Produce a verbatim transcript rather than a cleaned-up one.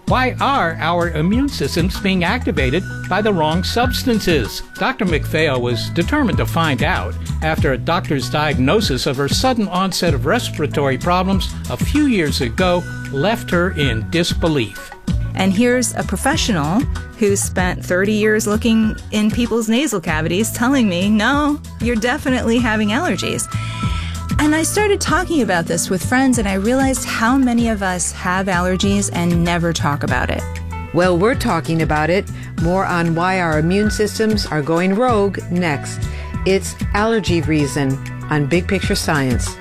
Why are our immune systems being activated by the wrong substances? Doctor McPhail was determined to find out after a doctor's diagnosis of her sudden onset of respiratory problems a few years ago left her in disbelief. And here's a professional who spent thirty years looking in people's nasal cavities telling me, no, you're definitely having allergies. And I started talking about this with friends, and I realized how many of us have allergies and never talk about it. Well, we're talking about it. More on why our immune systems are going rogue next. It's Allergy Reason on Big Picture Science.